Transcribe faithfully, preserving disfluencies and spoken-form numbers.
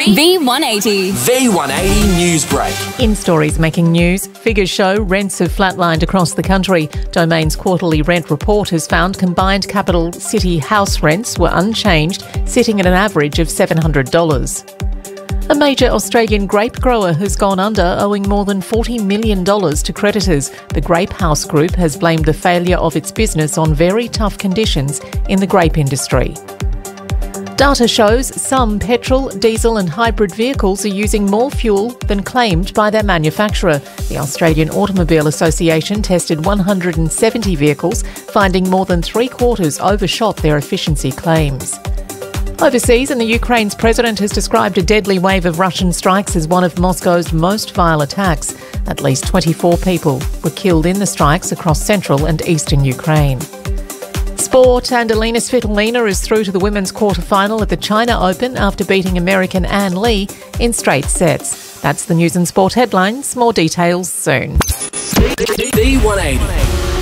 V one eighty. V one eighty News Break. In stories making news, figures show rents have flatlined across the country. Domain's quarterly rent report has found combined capital city house rents were unchanged, sitting at an average of seven hundred dollars. A major Australian grape grower has gone under, owing more than forty million dollars to creditors. The Grape House Group has blamed the failure of its business on very tough conditions in the grape industry. Data shows some petrol, diesel and hybrid vehicles are using more fuel than claimed by their manufacturer. The Australian Automobile Association tested one hundred seventy vehicles, finding more than three quarters overshot their efficiency claims. Overseas, and the Ukraine's president has described a deadly wave of Russian strikes as one of Moscow's most vile attacks. At least twenty-four people were killed in the strikes across central and eastern Ukraine. Sport, and Alina Svitolina is through to the women's quarter-final at the China Open after beating American Ann Lee in straight sets. That's the news and sport headlines. More details soon. V one eighty.